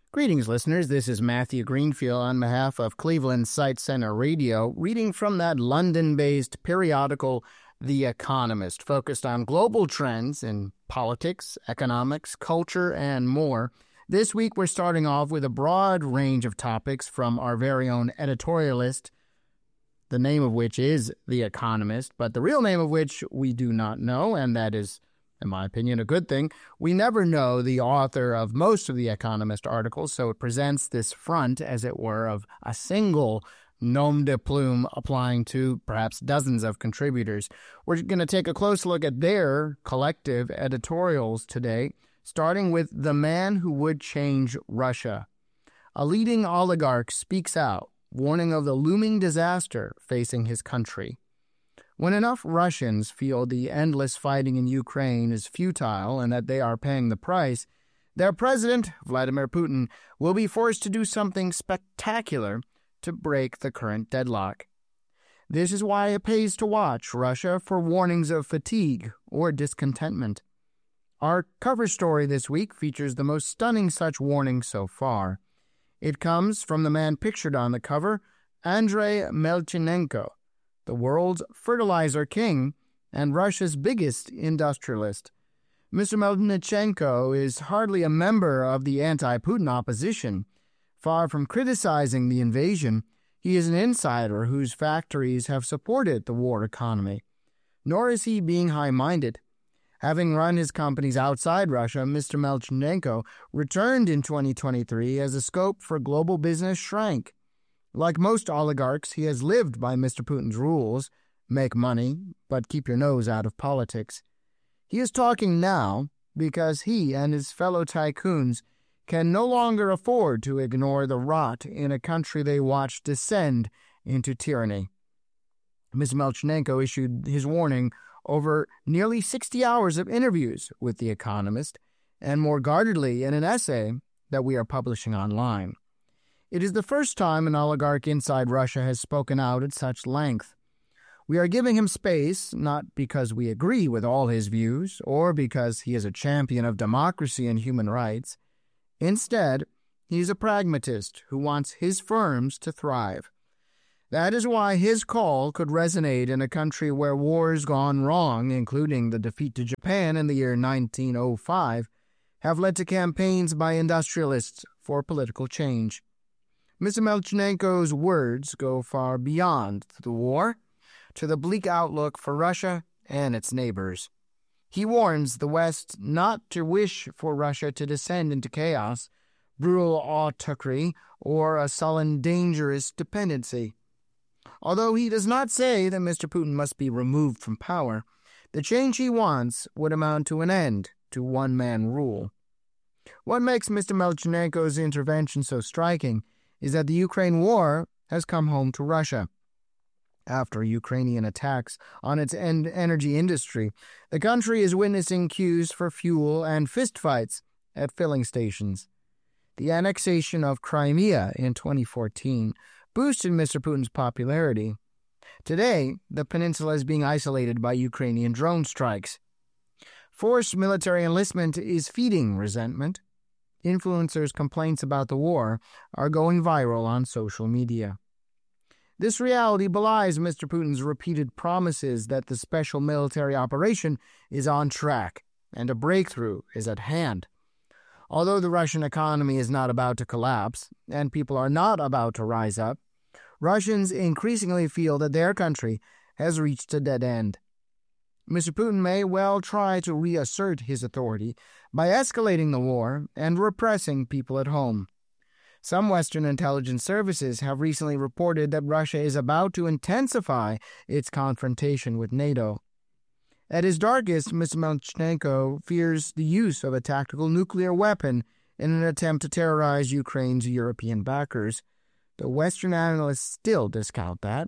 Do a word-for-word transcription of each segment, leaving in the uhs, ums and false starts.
Greetings, listeners. This is Matthew Greenfield on behalf of Cleveland Sight Center Radio, reading from that London-based periodical, The Economist, focused on global trends in politics, economics, culture, and more. This week, we're starting off with a broad range of topics from our very own editorialist, the name of which is The Economist, but the real name of which we do not know, and that is, in my opinion, a good thing. We never know the author of most of the Economist articles, so it presents this front, as it were, of a single nom de plume applying to perhaps dozens of contributors. We're going to take a close look at their collective editorials today, starting with The Man Who Would Change Russia. A leading oligarch speaks out, warning of the looming disaster facing his country. When enough Russians feel the endless fighting in Ukraine is futile and that they are paying the price, their president, Vladimir Putin, will be forced to do something spectacular to break the current deadlock. This is why it pays to watch Russia for warnings of fatigue or discontentment. Our cover story this week features the most stunning such warning so far. It comes from the man pictured on the cover, Andrei Melchenko, the world's fertilizer king and Russia's biggest industrialist. Mister Melchenko is hardly a member of the anti-Putin opposition. Far from criticizing the invasion, he is an insider whose factories have supported the war economy. Nor is he being high-minded. Having run his companies outside Russia, Mister Melchenko returned in twenty twenty-three as the scope for global business shrank. Like most oligarchs, he has lived by Mister Putin's rules: make money, but keep your nose out of politics. He is talking now because he and his fellow tycoons can no longer afford to ignore the rot in a country they watch descend into tyranny. Mister Melchenko issued his warning over nearly sixty hours of interviews with The Economist, and more guardedly in an essay that we are publishing online. It is the first time an oligarch inside Russia has spoken out at such length. We are giving him space, not because we agree with all his views, or because he is a champion of democracy and human rights. Instead, he is a pragmatist who wants his firms to thrive. That is why his call could resonate in a country where wars gone wrong, including the defeat to Japan in the year nineteen oh five, have led to campaigns by industrialists for political change. Mister Melchenko's words go far beyond the war to the bleak outlook for Russia and its neighbors. He warns the West not to wish for Russia to descend into chaos, brutal autocracy, or a sullen, dangerous dependency. Although he does not say that Mister Putin must be removed from power, the change he wants would amount to an end to one-man rule. What makes Mister Melchenko's intervention so striking is that the Ukraine war has come home to Russia. After Ukrainian attacks on its en- energy industry, the country is witnessing queues for fuel and fistfights at filling stations. The annexation of Crimea in twenty fourteen boosted Mister Putin's popularity. Today, the peninsula is being isolated by Ukrainian drone strikes. Forced military enlistment is feeding resentment. Influencers' complaints about the war are going viral on social media. This reality belies Mister Putin's repeated promises that the special military operation is on track and a breakthrough is at hand. Although the Russian economy is not about to collapse and people are not about to rise up, Russians increasingly feel that their country has reached a dead end. Mister Putin may well try to reassert his authority by escalating the war and repressing people at home. Some Western intelligence services have recently reported that Russia is about to intensify its confrontation with NATO. At his darkest, Mister Melchenko fears the use of a tactical nuclear weapon in an attempt to terrorize Ukraine's European backers. The Western analysts still discount that.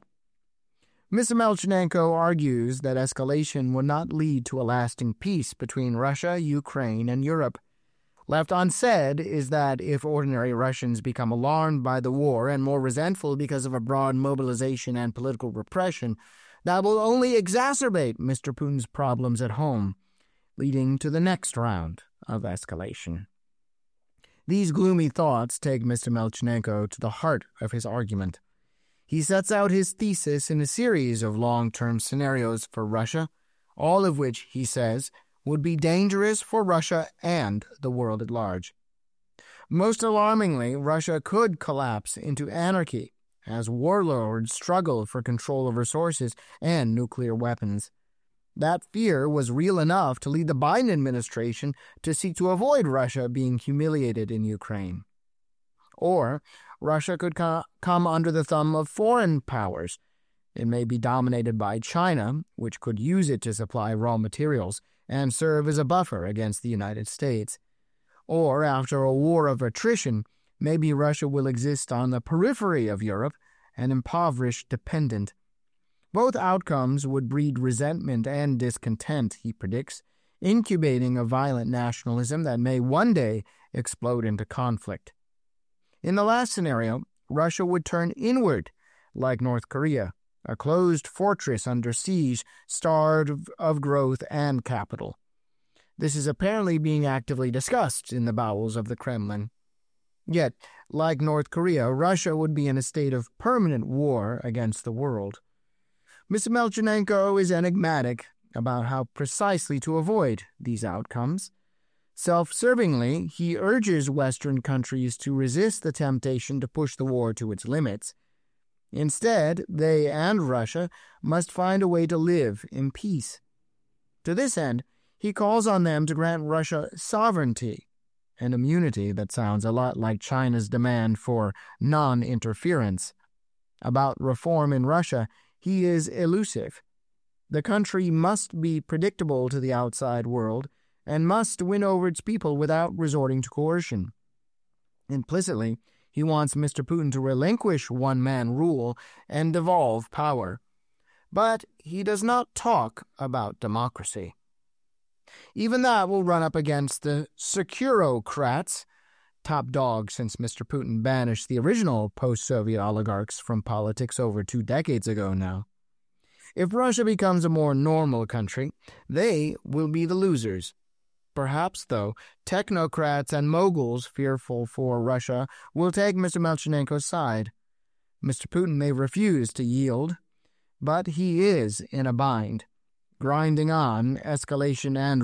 Mister Melchenko argues that escalation would not lead to a lasting peace between Russia, Ukraine, and Europe. Left unsaid is that if ordinary Russians become alarmed by the war and more resentful because of a broad mobilization and political repression, that will only exacerbate Mister Putin's problems at home, leading to the next round of escalation. These gloomy thoughts take Mister Melchenko to the heart of his argument. He sets out his thesis in a series of long-term scenarios for Russia, all of which, he says, would be dangerous for Russia and the world at large. Most alarmingly, Russia could collapse into anarchy as warlords struggle for control of resources and nuclear weapons. That fear was real enough to lead the Biden administration to seek to avoid Russia being humiliated in Ukraine. Or Russia could co- come under the thumb of foreign powers. It may be dominated by China, which could use it to supply raw materials and serve as a buffer against the United States. Or, after a war of attrition, maybe Russia will exist on the periphery of Europe, an impoverished dependent. Both outcomes would breed resentment and discontent, he predicts, incubating a violent nationalism that may one day explode into conflict. In the last scenario, Russia would turn inward, like North Korea, a closed fortress under siege, starved of growth and capital. This is apparently being actively discussed in the bowels of the Kremlin. Yet, like North Korea, Russia would be in a state of permanent war against the world. Mister Melchenko is enigmatic about how precisely to avoid these outcomes. Self-servingly, he urges Western countries to resist the temptation to push the war to its limits. Instead, they and Russia must find a way to live in peace. To this end, he calls on them to grant Russia sovereignty, an immunity that sounds a lot like China's demand for non-interference. About reform in Russia, he is elusive. The country must be predictable to the outside world and must win over its people without resorting to coercion. Implicitly, he wants Mister Putin to relinquish one-man rule and devolve power. But he does not talk about democracy. Even that will run up against the securocrats, top dog since Mister Putin banished the original post-Soviet oligarchs from politics over two decades ago now. If Russia becomes a more normal country, they will be the losers. Perhaps, though, technocrats and moguls fearful for Russia will take Mister Melchenko's side. Mister Putin may refuse to yield, but he is in a bind, grinding on escalation and